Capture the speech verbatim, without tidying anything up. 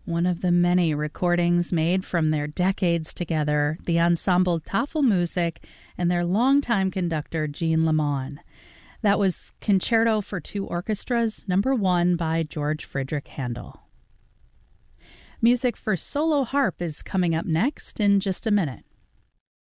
One of the many recordings made from their decades together, the ensemble Tafelmusik and their longtime conductor, Jean Lamond. That was Concerto for Two Orchestras, number one by George Friedrich Handel. Music for solo harp is coming up next in just a minute.